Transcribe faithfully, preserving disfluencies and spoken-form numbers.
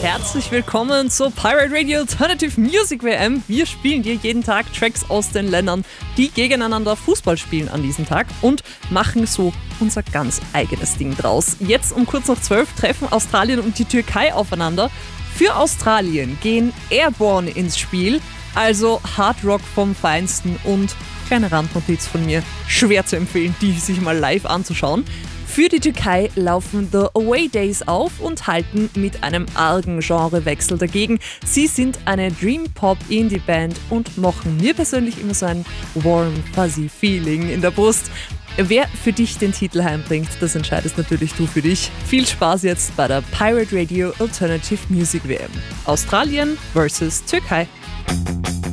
herzlich willkommen zur Pirate Radio Alternative Music W M. Wir spielen dir jeden Tag Tracks aus den Ländern, die gegeneinander Fußball spielen an diesem Tag und machen so unser ganz eigenes Ding draus. Jetzt um kurz nach zwölf treffen Australien und die Türkei aufeinander. Für Australien gehen Airborne ins Spiel, also Hard Rock vom Feinsten und, kleine Randnotiz von mir, schwer zu empfehlen, die sich mal live anzuschauen. Für die Türkei laufen The Away Days auf und halten mit einem argen Genrewechsel dagegen. Sie sind eine Dream-Pop-Indie-Band und machen mir persönlich immer so ein warm, fuzzy Feeling in der Brust. Wer für dich den Titel heimbringt, das entscheidest natürlich du für dich. Viel Spaß jetzt bei der Pirate Radio Alternative Music W M. Australien versus Türkei.